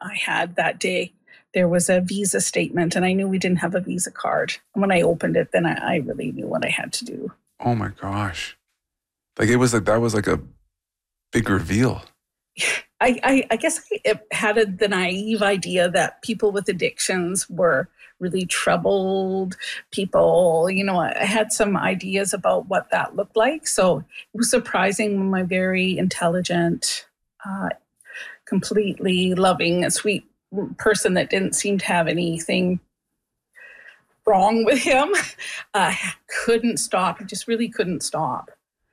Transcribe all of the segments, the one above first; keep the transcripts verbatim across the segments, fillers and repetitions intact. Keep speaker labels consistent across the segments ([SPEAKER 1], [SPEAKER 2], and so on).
[SPEAKER 1] I had that day, there was a Visa statement, and I knew we didn't have a Visa card. And when I opened it, then I, I really knew what I had to do.
[SPEAKER 2] Oh my gosh. Like it was like, that was like a big reveal.
[SPEAKER 1] I, I, I guess I had a, the naive idea that people with addictions were really troubled people. You know, I had some ideas about what that looked like. So it was surprising when my very intelligent, uh, completely loving and sweet person that didn't seem to have anything wrong with him uh, couldn't stop. He just really couldn't stop.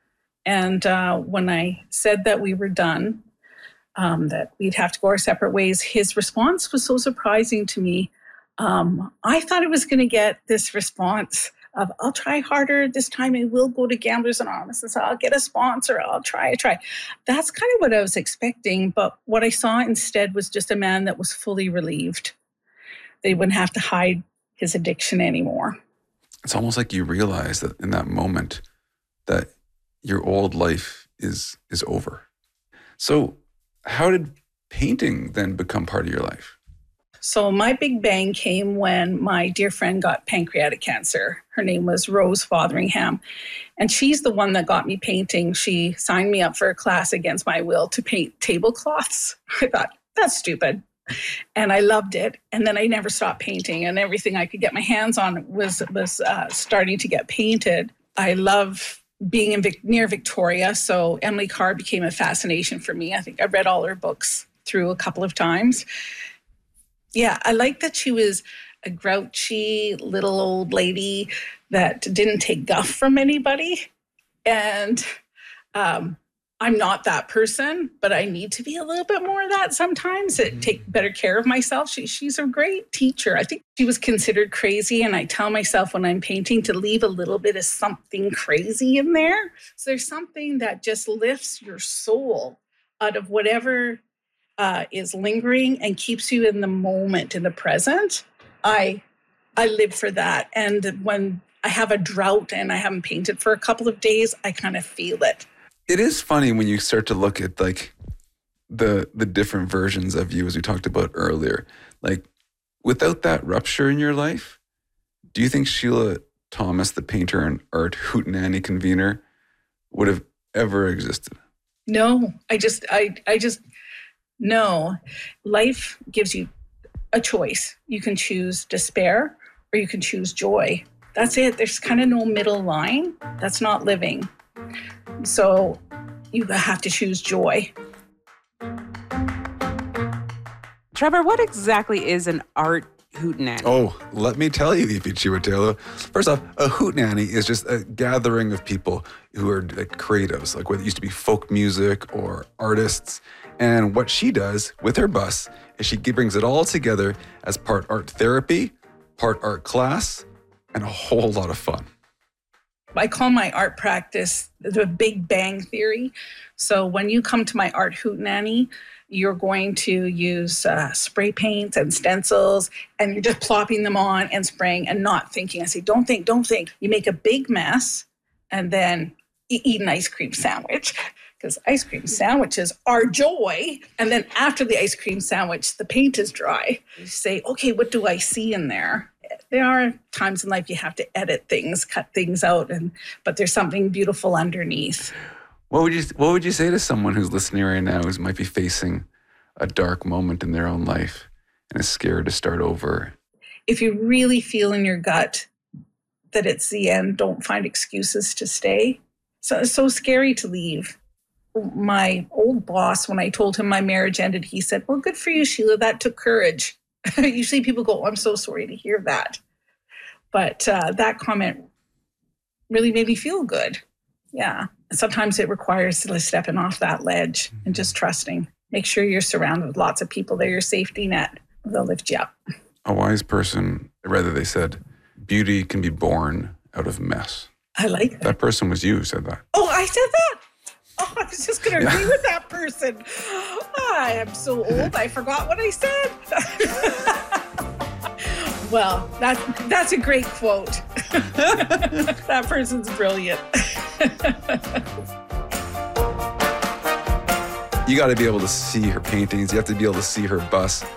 [SPEAKER 1] And uh, when I said that we were done, um, that we'd have to go our separate ways, his response was so surprising to me. Um, I thought it was going to get this response of, I'll try harder this time. I will go to Gamblers Anonymous and so I'll get a sponsor. I'll try, I try. That's kind of what I was expecting. But what I saw instead was just a man that was fully relieved. They wouldn't have to hide his addiction anymore.
[SPEAKER 2] It's almost like you realize that in that moment that your old life is is over. So how did painting then become part of your life?
[SPEAKER 1] So my big bang came when my dear friend got pancreatic cancer. Her name was Rose Fotheringham. And she's the one that got me painting. She signed me up for a class against my will to paint tablecloths. I thought, that's stupid. And I loved it. And then I never stopped painting, and everything I could get my hands on was, was uh, starting to get painted. I love being in Vic- near Victoria. So Emily Carr became a fascination for me. I think I read all her books through a couple of times. Yeah, I like that she was a grouchy little old lady that didn't take guff from anybody. And um, I'm not that person, but I need to be a little bit more of that sometimes, to take better care of myself. She, she's a great teacher. I think she was considered crazy, and I tell myself when I'm painting to leave a little bit of something crazy in there. So there's something that just lifts your soul out of whatever Uh, is lingering and keeps you in the moment, in the present. I I live for that. And when I have a drought and I haven't painted for a couple of days, I kind of feel it.
[SPEAKER 2] It is funny when you start to look at like the the different versions of you, as we talked about earlier. Like without that rupture in your life, do you think Sheila Thomas, the painter and art hootenanny convener, would have ever existed?
[SPEAKER 1] No, I just I I just No, life gives you a choice. You can choose despair or you can choose joy. That's it. There's kind of no middle line. That's not living. So you have to choose joy.
[SPEAKER 3] Trevor, what exactly is an art hootenanny?
[SPEAKER 2] Oh, let me tell you, Ify Chiwetello. First off, a hootenanny is just a gathering of people who are like creatives, like whether it used to be folk music or artists. And what she does with her bus is she brings it all together as part art therapy, part art class, and a whole lot of fun.
[SPEAKER 1] I call my art practice the Big Bang Theory. So when you come to my art hootenanny, you're going to use uh, spray paints and stencils, and you're just plopping them on and spraying and not thinking. I say, don't think, don't think. You make a big mess and then you eat an ice cream sandwich, because ice cream sandwiches are joy. And then after the ice cream sandwich, the paint is dry. You say, okay, what do I see in there? There are times in life you have to edit things, cut things out, and but there's something beautiful underneath.
[SPEAKER 2] What would you What would you say to someone who's listening right now who might be facing a dark moment in their own life and is scared to start over?
[SPEAKER 1] If you really feel in your gut that it's the end, don't find excuses to stay. So it's so scary to leave. My old boss, when I told him my marriage ended, he said, well, good for you, Sheila. That took courage. Usually people go, oh, I'm so sorry to hear that. But uh, that comment really made me feel good. Yeah. Sometimes it requires stepping off that ledge and just trusting. Make sure you're surrounded with lots of people. They're your safety net. They'll lift you up.
[SPEAKER 2] A wise person, rather they said, beauty can be born out of mess.
[SPEAKER 1] I like that.
[SPEAKER 2] That person was you who said that.
[SPEAKER 1] Oh, I said that? Oh, I was just going to agree with that person. Oh, I am so old, I forgot what I said. Well, that's, that's a great quote. That person's brilliant.
[SPEAKER 2] You got to be able to see her paintings. You have to be able to see her bus.